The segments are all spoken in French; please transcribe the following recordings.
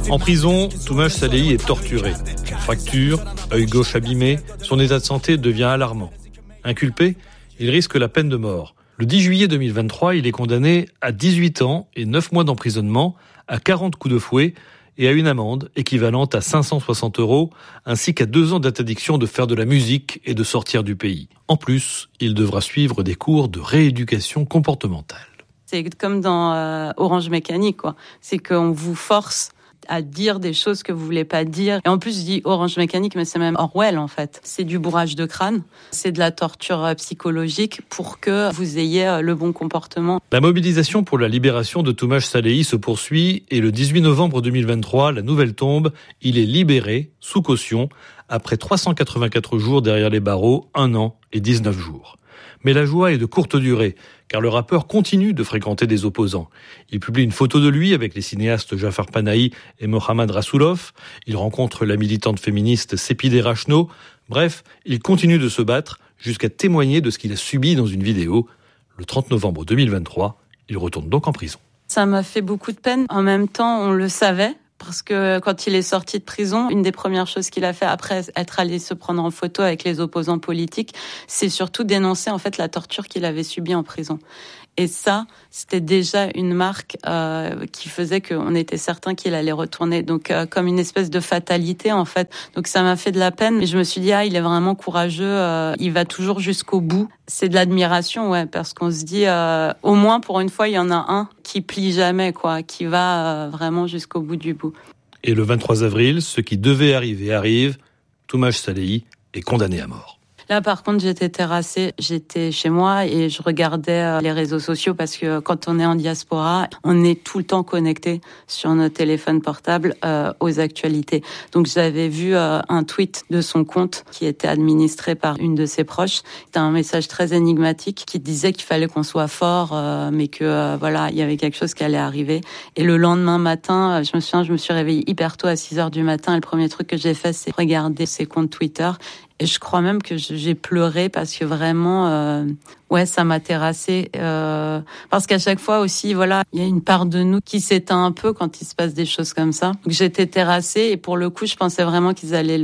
En prison, Toumaj Salehi est torturé. Fracture, œil gauche abîmé, son état de santé devient alarmant. Inculpé, il risque la peine de mort. Le 10 juillet 2023, il est condamné à 18 ans et 9 mois d'emprisonnement, à 40 coups de fouet et à une amende équivalente à 560 €, ainsi qu'à 2 ans d'interdiction de faire de la musique et de sortir du pays. En plus, il devra suivre des cours de rééducation comportementale. C'est comme dans Orange Mécanique, quoi. C'est qu'on vous force à dire des choses que vous voulez pas dire. Et en plus, je dis Orange Mécanique, mais c'est même Orwell, en fait. C'est du bourrage de crâne. C'est de la torture psychologique pour que vous ayez le bon comportement. La mobilisation pour la libération de Toumaj Salehi se poursuit et le 18 novembre 2023, la nouvelle tombe. Il est libéré, sous caution, après 384 jours derrière les barreaux, 1 an et 19 jours. Mais la joie est de courte durée, car le rappeur continue de fréquenter des opposants. Il publie une photo de lui avec les cinéastes Jafar Panahi et Mohamed Rassoulov. Il rencontre la militante féministe Sepideh Rachno. Bref, il continue de se battre jusqu'à témoigner de ce qu'il a subi dans une vidéo. Le 30 novembre 2023, il retourne donc en prison. Ça m'a fait beaucoup de peine. En même temps, on le savait. Parce que quand il est sorti de prison, une des premières choses qu'il a fait après être allé se prendre en photo avec les opposants politiques, c'est surtout dénoncer en fait la torture qu'il avait subie en prison. Et ça, c'était déjà une marque qui faisait qu'on était certain qu'il allait retourner. Donc comme une espèce de fatalité en fait. Donc ça m'a fait de la peine. Mais je me suis dit il est vraiment courageux. Il va toujours jusqu'au bout. C'est de l'admiration, ouais, parce qu'on se dit au moins pour une fois il y en a un qui plie jamais, quoi, qui va vraiment jusqu'au bout du bout. Et le 23 avril, ce qui devait arriver arrive. Toumaj Salehi est condamné à mort. Là, par contre, j'étais terrassée, j'étais chez moi et je regardais les réseaux sociaux parce que quand on est en diaspora, on est tout le temps connecté sur notre téléphone portable aux actualités. Donc, j'avais vu un tweet de son compte qui était administré par une de ses proches. C'était un message très énigmatique qui disait qu'il fallait qu'on soit fort, mais que voilà, il y avait quelque chose qui allait arriver. Et le lendemain matin, je me souviens, je me suis réveillée hyper tôt à 6h du matin. Et le premier truc que j'ai fait, c'est regarder ses comptes Twitter. Et je crois même que j'ai pleuré parce que vraiment, ça m'a terrassée. Parce qu'à chaque fois aussi, voilà, il y a une part de nous qui s'éteint un peu quand il se passe des choses comme ça. Donc j'étais terrassée et pour le coup, je pensais vraiment qu'ils allaient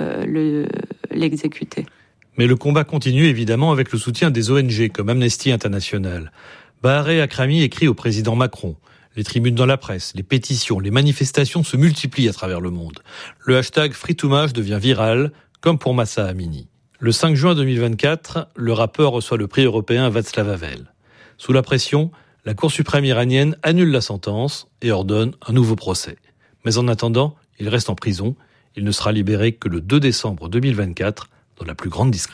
l'exécuter. Mais le combat continue évidemment avec le soutien des ONG comme Amnesty International. Bahareh Akrami écrit au président Macron. Les tribunes dans la presse, les pétitions, les manifestations se multiplient à travers le monde. Le hashtag #FreeToumaj devient viral, comme pour Mahsa Amini. Le 5 juin 2024, le rappeur reçoit le prix européen Václav Havel. Sous la pression, la Cour suprême iranienne annule la sentence et ordonne un nouveau procès. Mais en attendant, il reste en prison. Il ne sera libéré que le 2 décembre 2024 dans la plus grande discrétion.